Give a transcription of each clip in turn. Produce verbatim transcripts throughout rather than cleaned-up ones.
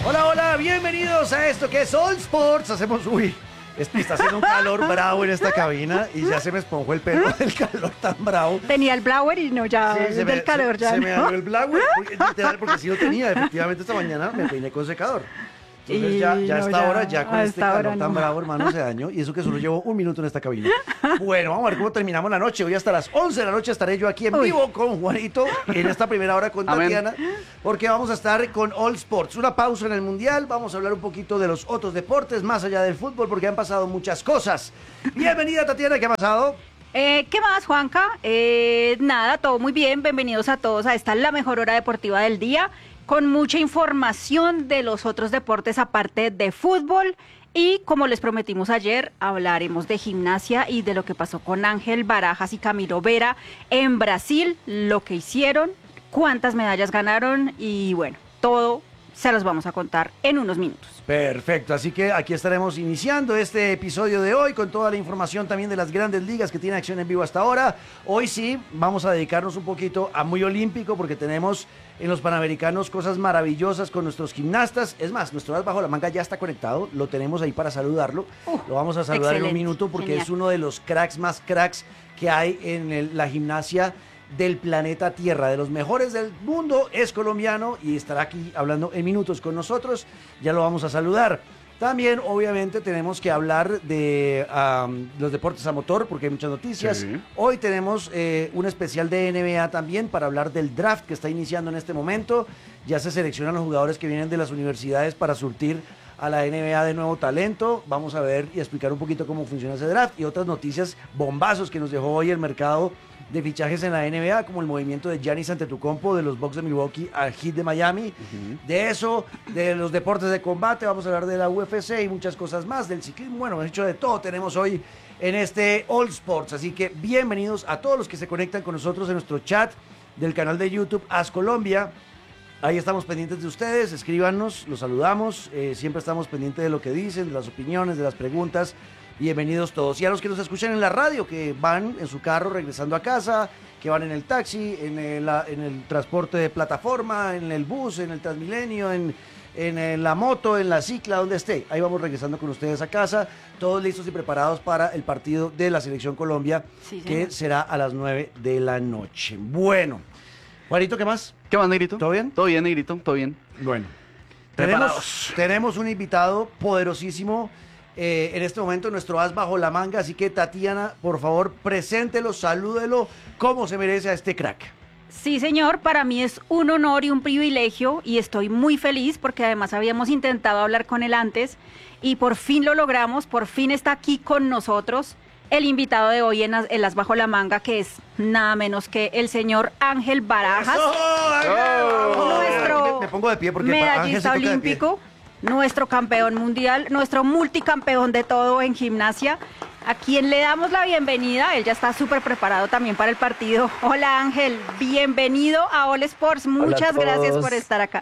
Hola, hola, bienvenidos a esto que es All Sports. Hacemos, uy, está haciendo un calor bravo en esta cabina y ya se me esponjó el pelo del calor tan bravo. Tenía el blower y no, ya Sí, se del me, calor se, ya se no. me dañó el blower, porque, literal, porque sí lo tenía. Efectivamente, esta mañana me peiné con secador. Entonces Y ya, ya a no, esta ya, hora, ya con a este esta calor hora tan no. bravo, hermano, se dañó. Y eso que solo llevo un minuto en esta cabina. Bueno, vamos a ver cómo terminamos la noche. Hoy hasta las once de la noche estaré yo aquí en Uy. vivo con Juanito en esta primera hora con Amén. Tatiana, porque vamos a estar con All Sports. Una pausa en el Mundial, vamos a hablar un poquito de los otros deportes, más allá del fútbol, porque han pasado muchas cosas. Bienvenida, Tatiana, ¿qué ha pasado? Eh, ¿Qué más, Juanca? Eh, nada, todo muy bien. Bienvenidos a todos a esta la mejor hora deportiva del día, con mucha información de los otros deportes aparte de fútbol. Y como les prometimos ayer, hablaremos de gimnasia y de lo que pasó con Ángel Barajas y Camilo Vera en Brasil, lo que hicieron, cuántas medallas ganaron y bueno, todo se los vamos a contar en unos minutos. Perfecto, así que aquí estaremos iniciando este episodio de hoy con toda la información también de las grandes ligas que tienen acción en vivo hasta ahora. Hoy sí, vamos a dedicarnos un poquito a muy olímpico porque tenemos en los Panamericanos cosas maravillosas con nuestros gimnastas. Es más, nuestro as bajo la manga ya está conectado, lo tenemos ahí para saludarlo. Uh, lo vamos a saludar excelente, en un minuto porque genial. es uno de los cracks más cracks que hay en el- la gimnasia del planeta Tierra, de los mejores del mundo, es colombiano y estará aquí hablando en minutos con nosotros, ya lo vamos a saludar. También, obviamente, tenemos que hablar de um, los deportes a motor, porque hay muchas noticias. Sí. Hoy tenemos eh, un especial de N B A también para hablar del draft que está iniciando en este momento. Ya se seleccionan los jugadores que vienen de las universidades para surtir a la N B A de nuevo talento. Vamos a ver y explicar un poquito cómo funciona ese draft y otras noticias bombazos que nos dejó hoy el mercado de fichajes en la N B A, como el movimiento de Giannis Antetokounmpo de los Bucks de Milwaukee al Heat de Miami. Uh-huh. De eso, de los deportes de combate, vamos a hablar de la U F C y muchas cosas más, del ciclismo. Bueno, hemos hecho de todo tenemos hoy en este All Sports. Así que bienvenidos a todos los que se conectan con nosotros en nuestro chat del canal de YouTube As Colombia. Ahí estamos pendientes de ustedes, escríbanos, los saludamos, eh, siempre estamos pendientes de lo que dicen, de las opiniones, de las preguntas. Bienvenidos todos. Y a los que nos escuchan en la radio, que van en su carro regresando a casa, que van en el taxi, en el, en el transporte de plataforma, en el bus, en el Transmilenio, en, en la moto, en la cicla, donde esté. Ahí vamos regresando con ustedes a casa, todos listos y preparados para el partido de la Selección Colombia, Sí, que será a las nueve de la noche. Bueno, Juanito, ¿qué más? ¿Qué más, Negrito? ¿Todo bien? Todo bien, Negrito, todo bien. Bueno, Preparados. tenemos, tenemos un invitado poderosísimo eh, en este momento, nuestro as bajo la manga. Así que, Tatiana, por favor, preséntelo, salúdelo, como se merece a este crack. Sí, señor, para mí es un honor y un privilegio y estoy muy feliz porque además habíamos intentado hablar con él antes y por fin lo logramos, por fin está aquí con nosotros el invitado de hoy en As- el As Bajo la Manga, que es nada menos que el señor Ángel Barajas, ¡Eso, Ángel! ¡Vamos! nuestro Me, me pongo de pie porque para Ángel se medallista toca de pie. olímpico, nuestro campeón mundial, nuestro multicampeón de todo en gimnasia, a quien le damos la bienvenida. Él ya está súper preparado también para el partido. Hola Ángel, bienvenido a All Sports. Muchas Hola a gracias todos. por estar acá.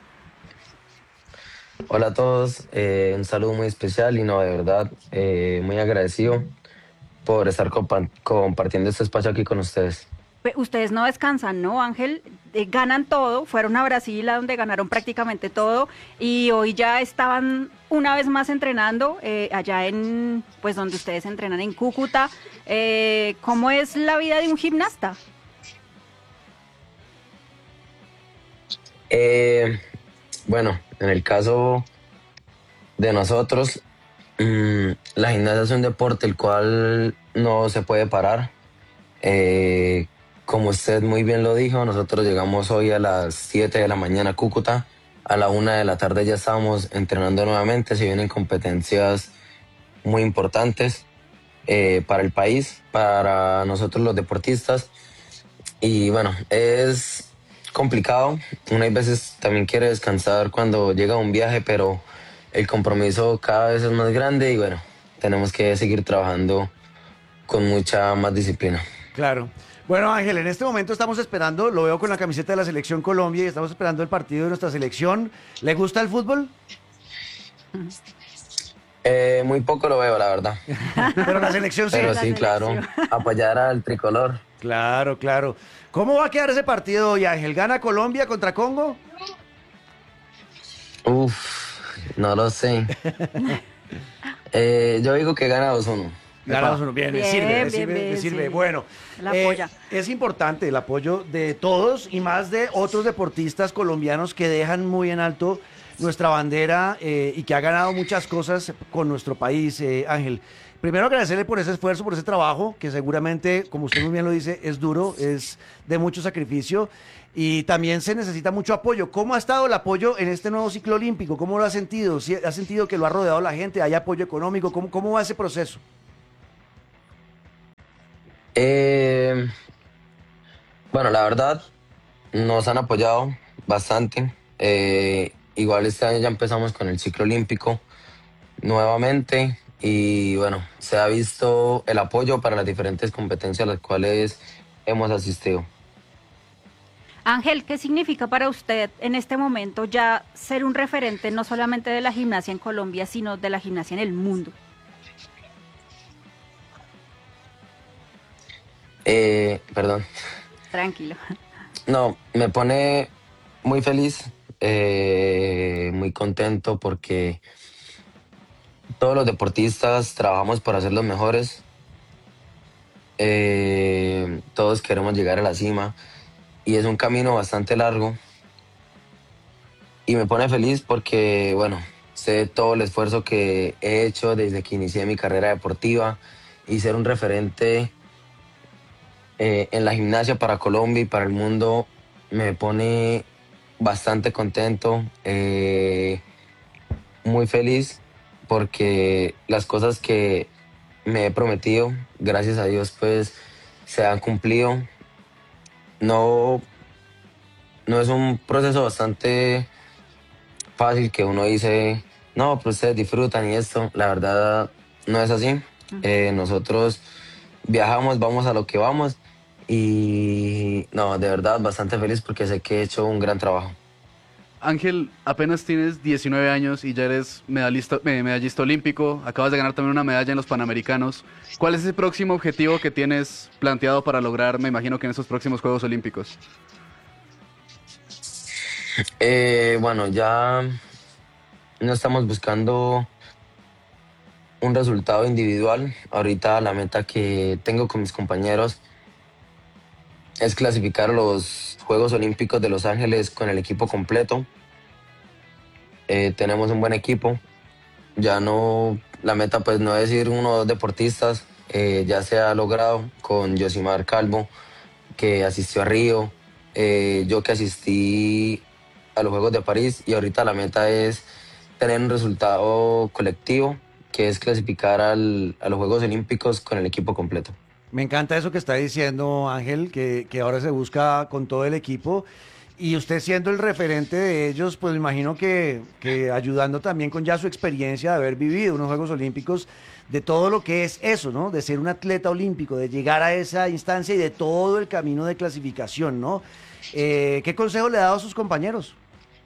Hola a todos, eh, un saludo muy especial y no, de verdad, eh, muy agradecido por estar compa- compartiendo este espacio aquí con ustedes. Pe- Ustedes no descansan, ¿no, Ángel? Eh, ganan todo, fueron a Brasil, a donde ganaron prácticamente todo, y hoy ya estaban una vez más entrenando eh, allá en, pues donde ustedes entrenan en Cúcuta. Eh, ¿Cómo es la vida de un gimnasta? Eh, bueno, en el caso de nosotros, mmm, la gimnasia es un deporte el cual no se puede parar. Eh, como usted muy bien lo dijo, nosotros llegamos hoy a las siete de la mañana a Cúcuta. A la una de la tarde ya estamos entrenando nuevamente. Se vienen competencias muy importantes eh, para el país, para nosotros los deportistas. Y bueno, es complicado. Una veces también quiere descansar cuando llega un viaje, pero el compromiso cada vez es más grande y bueno, tenemos que seguir trabajando con mucha más disciplina. Claro. Bueno, Ángel, en este momento estamos esperando, lo veo con la camiseta de la Selección Colombia y estamos esperando el partido de nuestra selección. ¿Le gusta el fútbol? Eh, muy poco lo veo, la verdad. Pero la selección sí. Pero la sí, claro, selección. apoyar al tricolor. Claro, claro. ¿Cómo va a quedar ese partido hoy, Ángel? ¿Gana Colombia contra Congo? Uf, no lo sé. Eh, yo digo que gana dos uno. Ganados uno. Bien, le Bien, sirve, le bien, sirve, le bien, sirve. sí. Bueno, La eh, apoya. es importante el apoyo de todos y más de otros deportistas colombianos que dejan muy en alto nuestra bandera eh, y que ha ganado muchas cosas con nuestro país, eh, Ángel. Primero agradecerle por ese esfuerzo, por ese trabajo, que seguramente, como usted muy bien lo dice, es duro, es de mucho sacrificio y también se necesita mucho apoyo. ¿Cómo ha estado el apoyo en este nuevo ciclo olímpico? ¿Cómo lo ha sentido? ¿Sí ¿Ha sentido que lo ha rodeado la gente? ¿Hay apoyo económico? ¿Cómo, cómo va ese proceso? Eh, bueno, la verdad, nos han apoyado bastante. Eh, igual este año ya empezamos con el ciclo olímpico nuevamente y bueno, se ha visto el apoyo para las diferentes competencias a las cuales hemos asistido. Ángel, ¿qué significa para usted en este momento ya ser un referente no solamente de la gimnasia en Colombia, sino de la gimnasia en el mundo? Eh, perdón. Tranquilo. No, me pone muy feliz, eh, muy contento porque todos los deportistas trabajamos para ser los mejores. Eh, todos queremos llegar a la cima y es un camino bastante largo y me pone feliz porque, bueno, sé todo el esfuerzo que he hecho desde que inicié mi carrera deportiva y ser un referente eh, en la gimnasia para Colombia y para el mundo me pone bastante contento, eh, muy feliz porque las cosas que me he prometido, gracias a Dios, pues se han cumplido. No, no es un proceso bastante fácil que uno dice, no, pues ustedes disfrutan y esto. La verdad no es así. Eh, nosotros viajamos, vamos a lo que vamos y no, de verdad bastante feliz porque sé que he hecho un gran trabajo. Ángel, apenas tienes diecinueve años y ya eres medalista, eh, medallista olímpico, acabas de ganar también una medalla en los Panamericanos. ¿Cuál es ese próximo objetivo que tienes planteado para lograr, me imagino que en esos próximos Juegos Olímpicos? Eh, bueno, ya no estamos buscando un resultado individual. Ahorita la meta que tengo con mis compañeros es clasificar a los Juegos Olímpicos de Los Ángeles con el equipo completo. Eh, tenemos un buen equipo. Ya no, la meta pues no es ir uno o dos deportistas. Eh, ya se ha logrado con Yosimar Calvo, que asistió a Río, eh, yo que asistí a los Juegos de París y ahorita la meta es tener un resultado colectivo, que es clasificar al, a los Juegos Olímpicos con el equipo completo. Me encanta eso que está diciendo Ángel, que, que ahora se busca con todo el equipo. Y usted siendo el referente de ellos, pues me imagino que, que ayudando también con ya su experiencia de haber vivido unos Juegos Olímpicos, de todo lo que es eso, ¿no? De ser un atleta olímpico, de llegar a esa instancia y de todo el camino de clasificación, ¿no? Eh, ¿Qué consejo le ha dado a sus compañeros?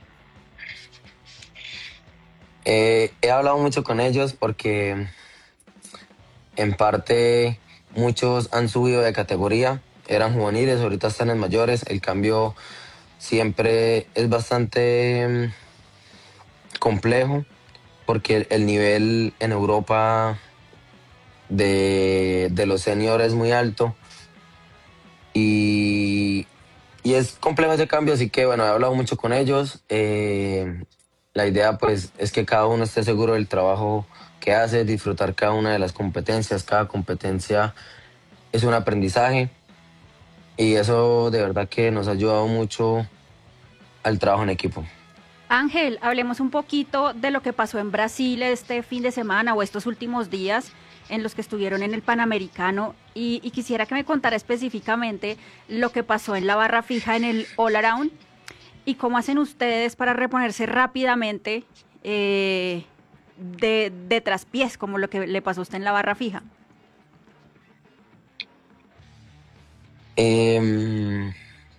Eh, he hablado mucho con ellos porque en parte muchos han subido de categoría, eran juveniles, ahorita están en mayores, el cambio siempre es bastante mm, complejo porque el, el nivel en Europa de, de los seniors es muy alto y, y es complejo ese cambio, así que bueno, he hablado mucho con ellos. Eh, la idea pues es que cada uno esté seguro del trabajo que hace, disfrutar cada una de las competencias, cada competencia es un aprendizaje y eso de verdad que nos ha ayudado mucho al trabajo en equipo. Ángel, hablemos un poquito de lo que pasó en Brasil este fin de semana o estos últimos días en los que estuvieron en el Panamericano y, y quisiera que me contara específicamente lo que pasó en la barra fija en el All Around y cómo hacen ustedes para reponerse rápidamente eh, de, de traspiés, como lo que le pasó a usted en la barra fija. Eh,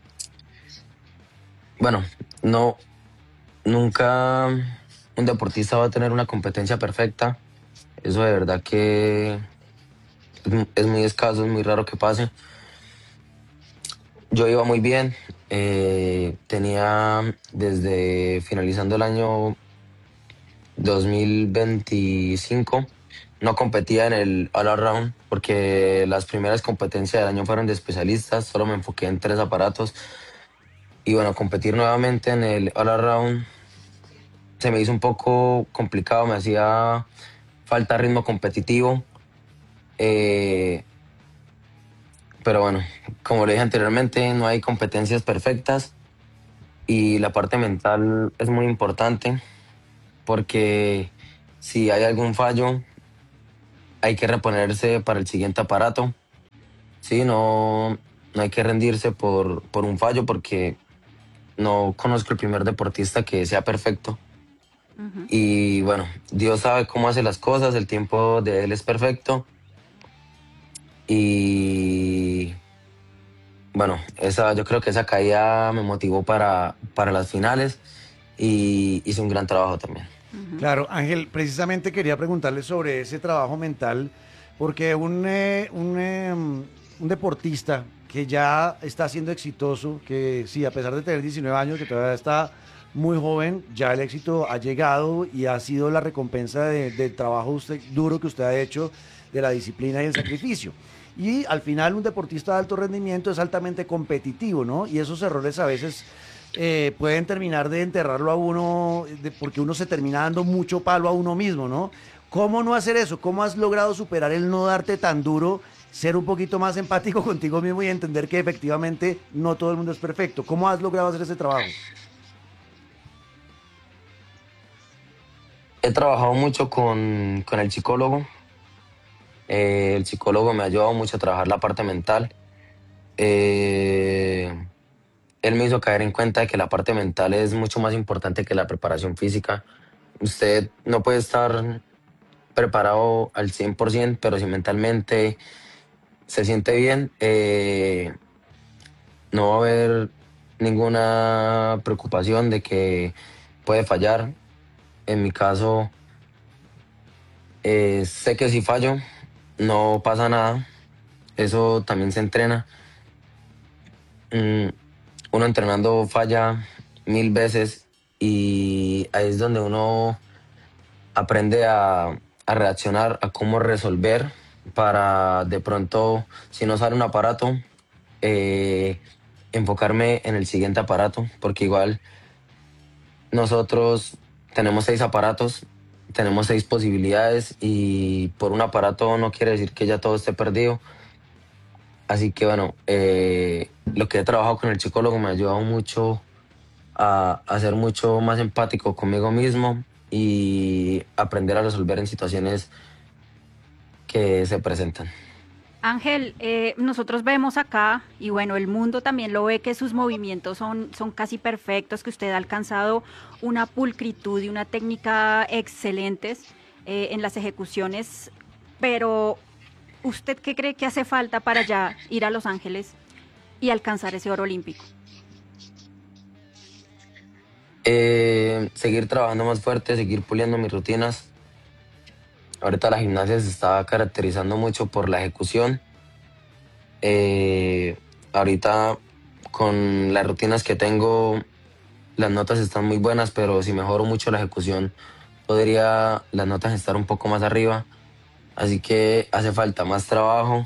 bueno, no, nunca un deportista va a tener una competencia perfecta. Eso de verdad que es, mu- es muy escaso, es muy raro que pase. Yo iba muy bien, eh, tenía desde finalizando el año dos mil veinticinco no competía en el All Around porque las primeras competencias del año fueron de especialistas, solo me enfoqué en tres aparatos. Y bueno, competir nuevamente en el All Around se me hizo un poco complicado, me hacía falta ritmo competitivo. Eh, pero bueno, como le dije anteriormente, no hay competencias perfectas y la parte mental es muy importante porque si hay algún fallo, hay que reponerse para el siguiente aparato. Sí, no, no hay que rendirse por, por un fallo porque no conozco el primer deportista que sea perfecto. Ujú. Y bueno, Dios sabe cómo hace las cosas, el tiempo de Él es perfecto. Y bueno, esa, yo creo que esa caída me motivó para, para las finales y hice un gran trabajo también. Claro, Ángel, precisamente quería preguntarle sobre ese trabajo mental, porque un, eh, un, eh, un deportista que ya está siendo exitoso, que sí, a pesar de tener diecinueve años, que todavía está muy joven, ya el éxito ha llegado y ha sido la recompensa de- del trabajo usted- duro que usted ha hecho, de la disciplina y el sacrificio. Y al final un deportista de alto rendimiento es altamente competitivo, ¿no? Y esos errores a veces eh, pueden terminar de enterrarlo a uno, de- porque uno se termina dando mucho palo a uno mismo, ¿no? ¿Cómo no hacer eso? ¿Cómo has logrado superar el no darte tan duro, ser un poquito más empático contigo mismo y entender que efectivamente no todo el mundo es perfecto? ¿Cómo has logrado hacer ese trabajo? He trabajado mucho con, con el psicólogo. Eh, el psicólogo me ha ayudado mucho a trabajar la parte mental. Eh, Él me hizo caer en cuenta de que la parte mental es mucho más importante que la preparación física. Usted no puede estar preparado al cien por ciento, pero si mentalmente se siente bien, eh, no va a haber ninguna preocupación de que puede fallar. En mi caso, eh, sé que si fallo, no pasa nada. Eso también se entrena. Mm, Uno entrenando falla mil veces y ahí es donde uno aprende a, a reaccionar, a cómo resolver para de pronto, si no sale un aparato, eh, enfocarme en el siguiente aparato, porque igual nosotros tenemos seis aparatos, tenemos seis posibilidades y por un aparato no quiere decir que ya todo esté perdido. Así que bueno, eh, lo que he trabajado con el psicólogo me ha ayudado mucho a, a ser mucho más empático conmigo mismo y aprender a resolver en situaciones que se presentan. Ángel, eh, nosotros vemos acá, y bueno, el mundo también lo ve, que sus movimientos son, son casi perfectos, que usted ha alcanzado una pulcritud y una técnica excelentes eh, en las ejecuciones, pero ¿usted qué cree que hace falta para ya ir a Los Ángeles y alcanzar ese oro olímpico? Eh, seguir trabajando más fuerte, seguir puliendo mis rutinas. Ahorita la gimnasia se está caracterizando mucho por la ejecución. Eh, Ahorita con las rutinas que tengo, las notas están muy buenas, pero si mejoro mucho la ejecución, podría las notas estar un poco más arriba. Así que hace falta más trabajo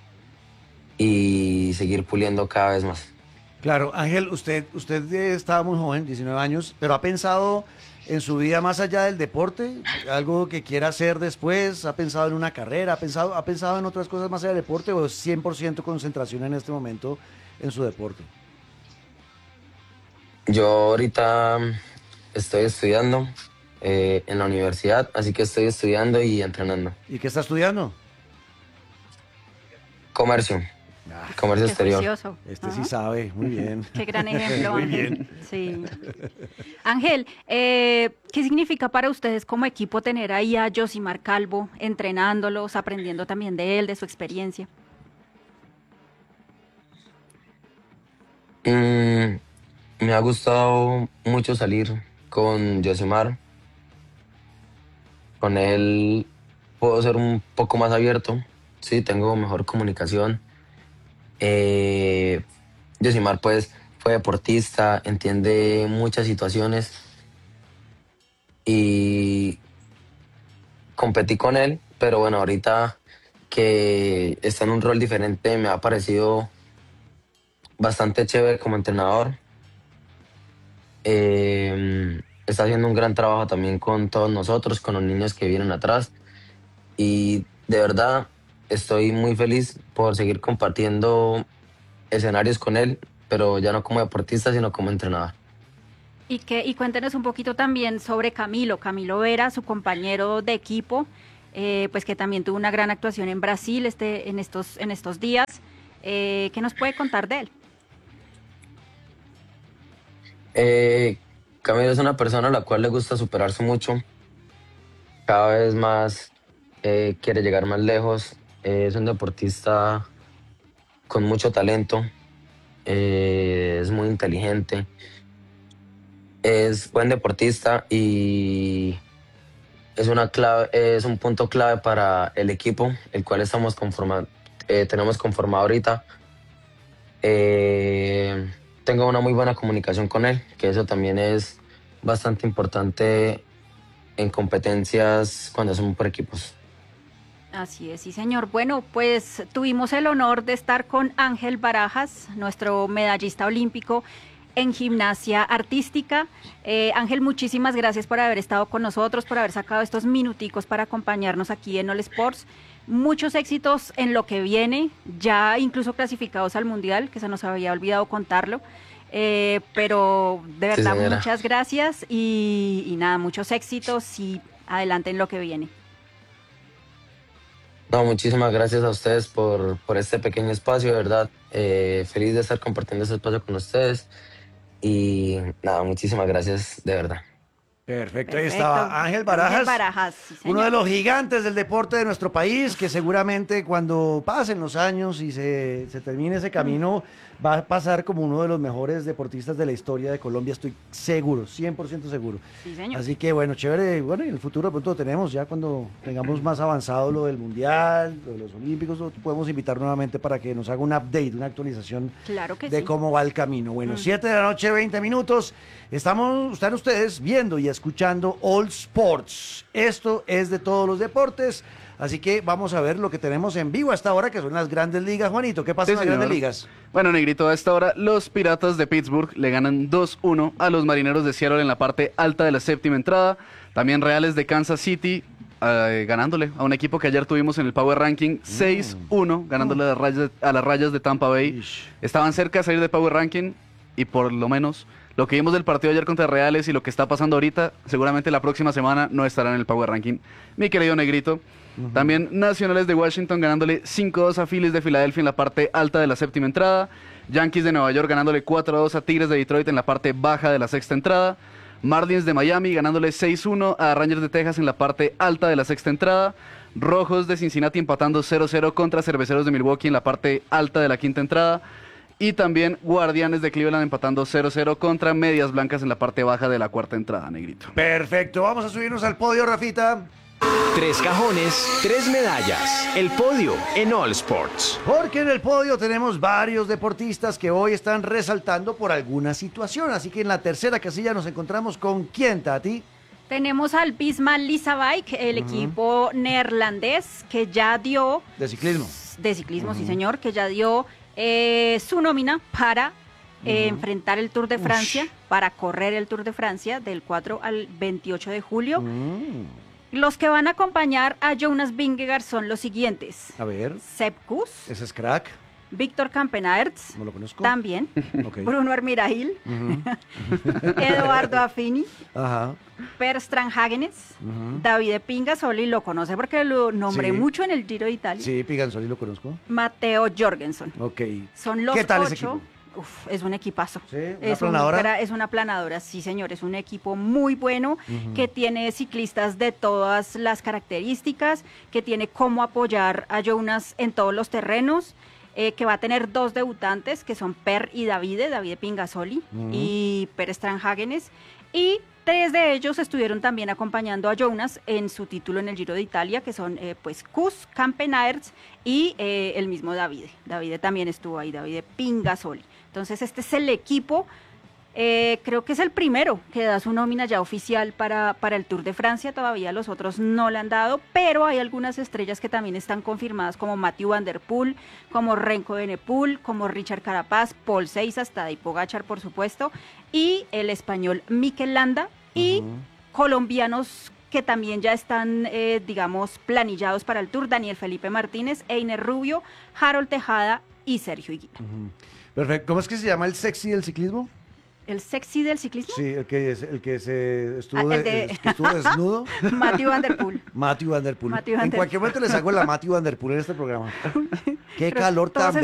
y seguir puliendo cada vez más. Claro, Ángel, usted, usted eh, estaba muy joven, diecinueve años, pero ¿ha pensado en su vida más allá del deporte? ¿Algo que quiera hacer después? ¿Ha pensado en una carrera? ¿Ha pensado, ha pensado en otras cosas más allá del deporte o es cien por ciento concentración en este momento en su deporte? Yo ahorita estoy estudiando eh, en la universidad, así que estoy estudiando y entrenando. ¿Y qué está estudiando? Comercio, Ah, comercio Qué exterior. juicioso. este sí Ajá. sabe, muy bien. Qué gran ejemplo, Muy Ángel. bien. Sí. Ángel, eh, ¿qué significa para ustedes como equipo tener ahí a Josimar Calvo entrenándolos, aprendiendo también de él, de su experiencia? Mm, Me ha gustado mucho salir con Josimar. Con él puedo ser un poco más abierto, sí, tengo mejor comunicación. Eh, Josimar pues fue deportista, entiende muchas situaciones y competí con él, pero bueno, ahorita que está en un rol diferente me ha parecido bastante chévere como entrenador. Eh, está haciendo un gran trabajo también con todos nosotros, con los niños que vienen atrás. Y de verdad estoy muy feliz por seguir compartiendo escenarios con él, pero ya no como deportista, sino como entrenador. Y, que, y cuéntenos un poquito también sobre Camilo, Camilo Vera, su compañero de equipo, eh, pues que también tuvo una gran actuación en Brasil este, en, estos, en estos días. Eh, ¿Qué nos puede contar de él? Eh, Camilo es una persona a la cual le gusta superarse mucho, cada vez más eh, quiere llegar más lejos, eh, es un deportista con mucho talento, eh, es muy inteligente, es buen deportista y es, una clave, es un punto clave para el equipo, el cual estamos conforma, eh, tenemos conformado ahorita. Eh, tengo una muy buena comunicación con él, que eso también es bastante importante en competencias cuando son por equipos. Así es, sí señor. Bueno, pues tuvimos el honor de estar con Ángel Barajas, nuestro medallista olímpico en gimnasia artística. Eh, Ángel, muchísimas gracias por haber estado con nosotros, por haber sacado estos minuticos para acompañarnos aquí en All Sports. Muchos éxitos en lo que viene, ya incluso clasificados al Mundial, que se nos había olvidado contarlo. Eh, pero de verdad, sí, muchas gracias y, y nada, muchos éxitos y adelante en lo que viene. No, muchísimas gracias a ustedes por, por este pequeño espacio, de verdad. Eh, feliz de estar compartiendo este espacio con ustedes. Y nada, muchísimas gracias, de verdad. Perfecto, ahí estaba Ángel Barajas, Ángel Barajas, sí, uno de los gigantes del deporte de nuestro país, que seguramente cuando pasen los años y se, se termine ese camino, va a pasar como uno de los mejores deportistas de la historia de Colombia, estoy seguro, cien por ciento seguro. Sí, señor. Así que bueno, chévere, bueno, y en el futuro de pronto lo tenemos, ya cuando tengamos más avanzado lo del Mundial, lo de los Olímpicos, lo podemos invitar nuevamente para que nos haga un update, una actualización claro que de sí. cómo va el camino. Bueno, Mm. siete de la noche, veinte minutos, estamos, están ustedes viendo y escuchando All Sports. Esto es de todos los deportes, así que vamos a ver lo que tenemos en vivo hasta ahora, que son las grandes ligas. Juanito, ¿qué pasa Sí, en las señor. grandes ligas? Bueno, Negrito, a esta hora los Piratas de Pittsburgh le ganan dos uno a los Marineros de Seattle en la parte alta de la séptima entrada. También Reales de Kansas City eh, ganándole a un equipo que ayer tuvimos en el Power Ranking seis uno, ganándole a las rayas, a las rayas de Tampa Bay. Ish. Estaban cerca de salir de Power Ranking y por lo menos lo que vimos del partido ayer contra Reales y lo que está pasando ahorita, seguramente la próxima semana no estará en el Power Ranking, mi querido Negrito. Uh-huh. También Nacionales de Washington ganándole cinco dos a Phillies de Filadelfia en la parte alta de la séptima entrada. Yankees de Nueva York ganándole cuatro a dos a Tigres de Detroit en la parte baja de la sexta entrada. Marlins de Miami ganándole seis uno a Rangers de Texas en la parte alta de la sexta entrada. Rojos de Cincinnati empatando cero cero contra Cerveceros de Milwaukee en la parte alta de la quinta entrada. Y también Guardianes de Cleveland empatando cero cero contra Medias Blancas en la parte baja de la cuarta entrada, Negrito. Perfecto, vamos a subirnos al podio, Rafita. Tres cajones, tres medallas. El podio en All Sports. Porque en el podio tenemos varios deportistas que hoy están resaltando por alguna situación. Así que en la tercera casilla nos encontramos con ¿quién, Tati? Tenemos al Visma Leasebike, el uh-huh. equipo neerlandés que ya dio... De ciclismo. De ciclismo, uh-huh. sí señor, que ya dio eh, su nómina para uh-huh. eh, enfrentar el Tour de Francia, Ush. para correr el Tour de Francia del cuatro al veintiocho de julio. Uh-huh. Los que van a acompañar a Jonas Vingegaard son los siguientes. A ver. Sepp Kuss. Ese es crack. Víctor Campenaerts. No lo conozco. También. Okay. Bruno Armirail. Uh-huh. Eduardo Affini. Ajá. Per Strandhagenes. Uh-huh. David Pingasoli, lo conoce porque lo nombré sí. mucho en el Giro de Italia. Sí, Pingasoli lo conozco. Mateo Jorgensen. Ok. Son los ¿Qué tal ocho. ese equipo? Uf, es un equipazo. ¿Sí? ¿Una es planadora? Un, es una planadora, sí señor, es un equipo muy bueno, uh-huh. que tiene ciclistas de todas las características, que tiene cómo apoyar a Jonas en todos los terrenos, eh, que va a tener dos debutantes, que son Per y Davide, Davide Pingasoli uh-huh. y Per Strandhagenes, y tres de ellos estuvieron también acompañando a Jonas en su título en el Giro de Italia, que son eh, pues Kuss, Campenaerts y eh, el mismo Davide. Davide también estuvo ahí, Davide Pingasoli. Entonces este es el equipo Eh, creo que es el primero que da su nómina ya oficial para, para el Tour de Francia, todavía los otros no le han dado, pero hay algunas estrellas que también están confirmadas como Mathieu Van Der Poel, como Renko Evenepoel, como Richard Carapaz, Paul Seiza, hasta Tadej Pogačar por supuesto, y el español Mikel Landa, y uh-huh. colombianos que también ya están, eh, digamos, planillados para el Tour, Daniel Felipe Martínez, Einer Rubio, Harold Tejada y Sergio Higuita. Uh-huh. Perfecto. ¿Cómo es que se llama el sexy del ciclismo? ¿El sexy del ciclismo? Sí, el que, el que se estuvo, ah, de, de... el que estuvo desnudo. Mathieu Van Der Poel. Mathieu Van Der Poel. Mathieu Van en Der... cualquier momento les hago la Mathieu Van Der Poel en este programa. Qué calor tan